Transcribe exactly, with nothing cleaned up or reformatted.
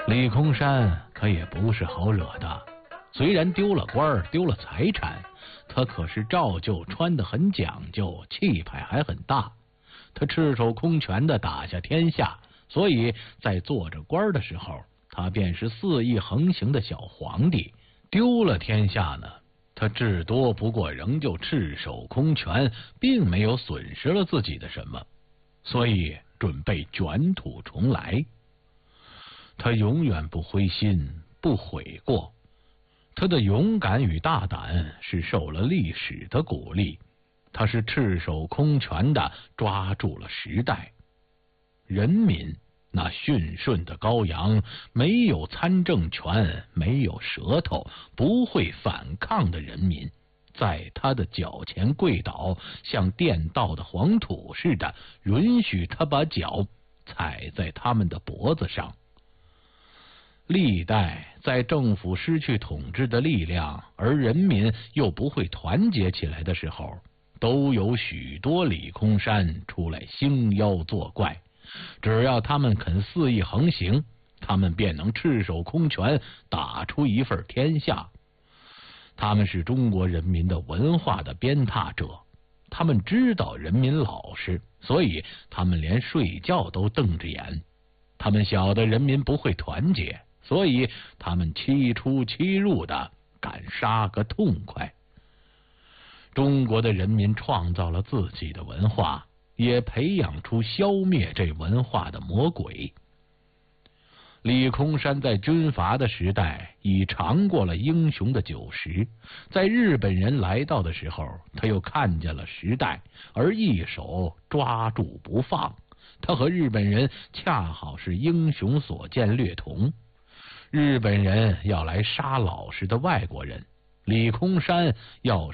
李空山可也不是好惹的，虽然丢了官丢了财产，他可是照旧穿得很讲究，气派还很大。他赤手空拳地打下天下，所以在做着官的时候，他便是肆意横行的小皇帝。丢了天下呢，他至多不过仍旧赤手空拳，并没有损失了自己的什么，所以准备卷土重来。他永远不灰心，不悔过。他的勇敢与大胆是受了历史的鼓励，他是赤手空拳地抓住了时代。人民那驯顺的羔羊，没有参政权，没有舌头，不会反抗的人民，在他的脚前跪倒，像垫道的黄土似的，允许他把脚踩在他们的脖子上。历代在政府失去统治的力量，而人民又不会团结起来的时候，都有许多李空山出来兴妖作怪。只要他们肯肆意横行，他们便能赤手空拳打出一份天下。他们是中国人民的文化的鞭挞者，他们知道人民老实，所以他们连睡觉都瞪着眼。他们晓得人民不会团结，所以他们欺出欺入的敢杀个痛快。中国的人民创造了自己的文化，也培养出消灭这文化的魔鬼。李空山在军阀的时代已尝过了英雄的酒食，在日本人来到的时候，他又看见了时代，而一手抓住不放。他和日本人恰好是英雄所见略同。日本人要来杀老实的外国人，李空山要